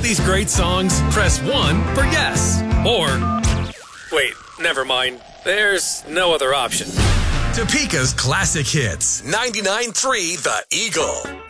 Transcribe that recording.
these great songs, press 1 for yes. Or, wait, never mind. There's no other option. Topeka's classic hits. 99.3 The Eagle.